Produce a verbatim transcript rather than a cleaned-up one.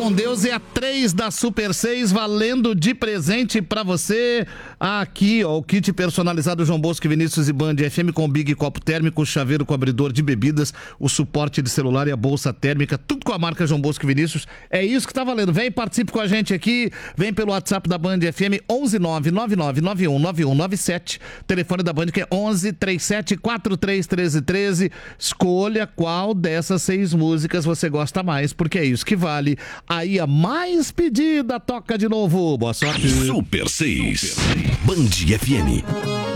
com Deus é a três da Super seis, valendo de presente pra você. Aqui, ó, o kit personalizado João Bosco, Vinícius e Band F M com Big Copo Térmico, chaveiro com abridor de bebidas, o suporte de celular e a bolsa térmica, tudo com a marca João Bosco Vinícius. É isso que tá valendo. Vem, participe com a gente aqui, vem pelo WhatsApp da Band F M, onze nove nove nove nove um nove um nove sete, telefone da Band que é onze, trinta e sete, quarenta e três, treze treze. Escolha qual dessas seis músicas você gosta mais, porque é isso que vale. Aí a mais pedida toca de novo. Boa sorte. Super seis, Band F M.